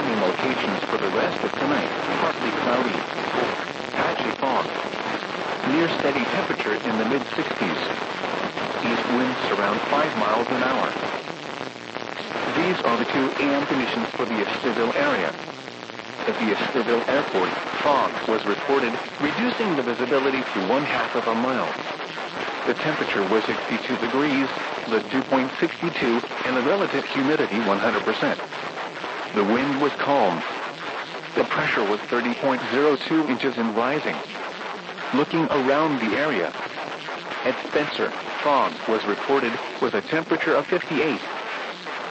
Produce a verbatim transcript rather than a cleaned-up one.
following locations for the rest of tonight. Partly cloudy. Patchy fog. Near steady temperature in the mid sixties. East winds around five miles an hour. These are the two A M conditions for the Esterville area. At the Esterville Airport, fog was reported, reducing the visibility to one half of a mile. The temperature was sixty-two degrees, the dew point sixty-two, and the relative humidity one hundred percent. The wind was calm. The pressure was thirty point zero two inches and rising. Looking around the area, at Spencer, fog was reported with a temperature of fifty-eight.